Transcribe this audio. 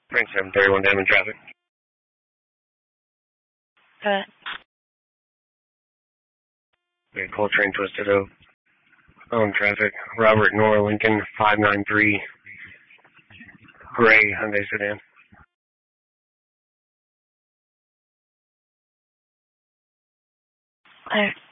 Train 731 down in traffic. Yeah, Coltrane Twisted Oak. On traffic. Robert Nora Lincoln 593. Gray Hyundai sedan. Alright.